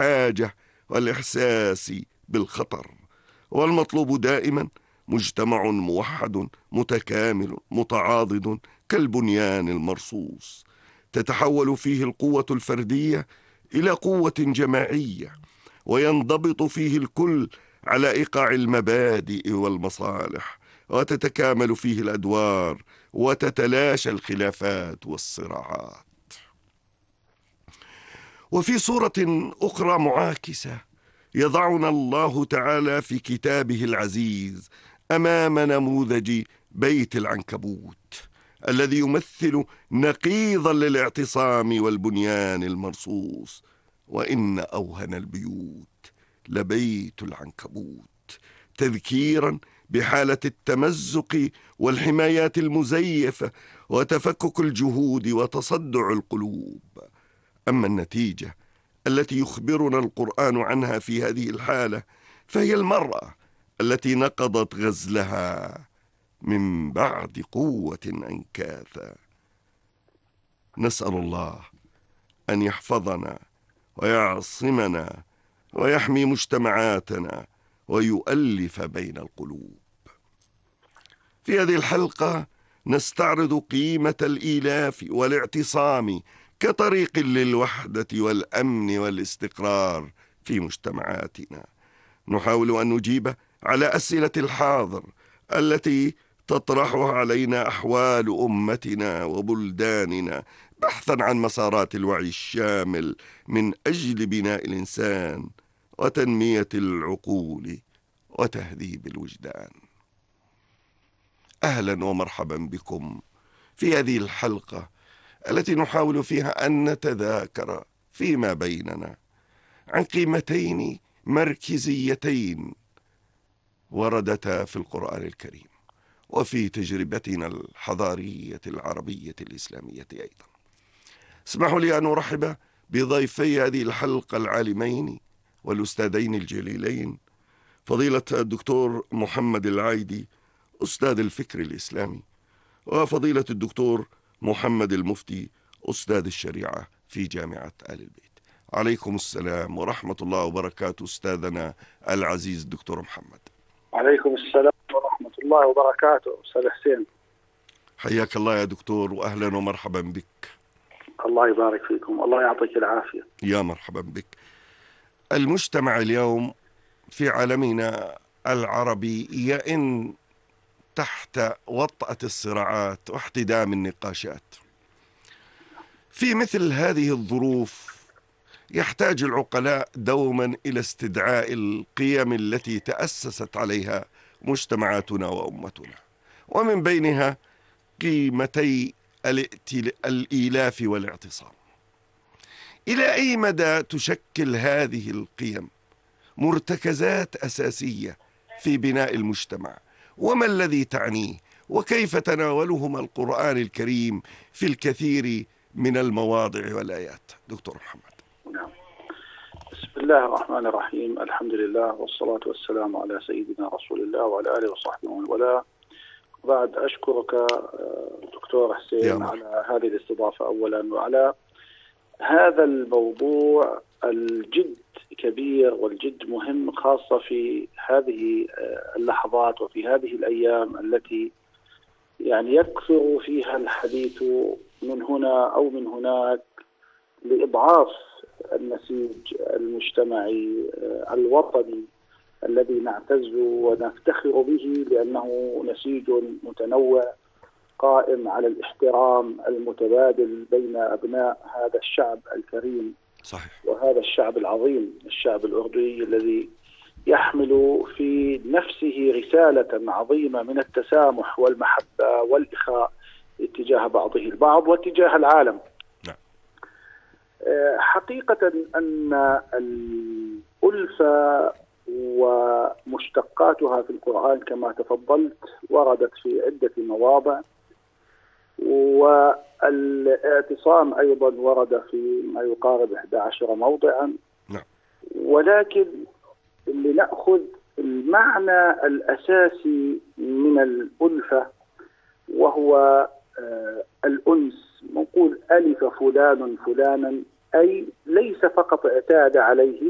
الحاجة والإحساس بالخطر. والمطلوب دائما مجتمع موحد متكامل متعاضد كالبنيان المرصوص، تتحول فيه القوة الفردية إلى قوة جماعية، وينضبط فيه الكل على إيقاع المبادئ والمصالح، وتتكامل فيه الأدوار وتتلاشى الخلافات والصراعات. وفي صورة أخرى معاكسة يضعنا الله تعالى في كتابه العزيز أمام نموذج بيت العنكبوت الذي يمثل نقيضا للاعتصام والبنيان المرصوص. وإن أوهن البيوت لبيت العنكبوت، تذكيرا بحالة التمزق والحمايات المزيفة وتفكك الجهود وتصدع القلوب. أما النتيجة التي يخبرنا القرآن عنها في هذه الحالة فهي المرأة التي نقضت غزلها من بعد قوة أنكاثا. نسأل الله أن يحفظنا ويعصمنا ويحمي مجتمعاتنا ويؤلف بين القلوب. في هذه الحلقة نستعرض قيمة الإيلاف والاعتصام كطريق للوحدة والأمن والاستقرار في مجتمعاتنا. نحاول أن نجيب على أسئلة الحاضر التي تطرحها علينا أحوال أمتنا وبلداننا، بحثا عن مسارات الوعي الشامل من أجل بناء الإنسان وتنمية العقول وتهذيب الوجدان. أهلا ومرحبا بكم في هذه الحلقة التي نحاول فيها أن نتذاكر فيما بيننا عن قيمتين مركزيتين وردتا في القرآن الكريم وفي تجربتنا الحضارية العربية الإسلامية أيضا. اسمحوا لي أن أرحب بضيفي هذه الحلقة العالمين والأستاذين الجليلين، فضيلة الدكتور محمد العايدي أستاذ الفكر الإسلامي، وفضيلة الدكتور محمد المفتي أستاذ الشريعة في جامعة آل البيت. عليكم السلام ورحمة الله وبركاته أستاذنا العزيز دكتور محمد. عليكم السلام ورحمة الله وبركاته أستاذ حسين. حياك الله يا دكتور وأهلا ومرحبا بك. الله يبارك فيكم، الله يعطيك العافية. يا مرحبا بك. المجتمع اليوم في عالمنا العربي يئن تحت وطأة الصراعات واحتدام النقاشات. في مثل هذه الظروف يحتاج العقلاء دوما إلى استدعاء القيم التي تأسست عليها مجتمعاتنا وأمتنا، ومن بينها قيمتي الإيلاف والاعتصام. إلى أي مدى تشكل هذه القيم مرتكزات أساسية في بناء المجتمع، وما الذي تعنيه، وكيف تناولهما القرآن الكريم في الكثير من المواضع والآيات؟ دكتور محمد. نعم. بسم الله الرحمن الرحيم، الحمد لله والصلاة والسلام على سيدنا رسول الله وعلى آله وصحبه ومن والاه. بعد أشكرك دكتور حسين على هذه الاستضافة أولا، وعلى هذا الموضوع الجد كبير والجد مهم، خاصة في هذه اللحظات وفي هذه الأيام التي يعني يكثر فيها الحديث من هنا أو من هناك لإضعاف النسيج المجتمعي الوطني الذي نعتز ونفتخر به، لأنه نسيج متنوع قائم على الاحترام المتبادل بين أبناء هذا الشعب الكريم. صحيح. وهذا الشعب العظيم، الشعب الأردني الذي يحمل في نفسه رسالة عظيمة من التسامح والمحبة والإخاء اتجاه بعضه البعض واتجاه العالم. نعم. حقيقة أن الألفة ومشتقاتها في القرآن كما تفضلت وردت في عدة مواضع، والاعتصام أيضا ورد في ما يقارب 11 موضعا. نعم. ولكن لنأخذ المعنى الأساسي من الألفة وهو الأنس. نقول ألف فلان فلانا، أي ليس فقط اعتاد عليه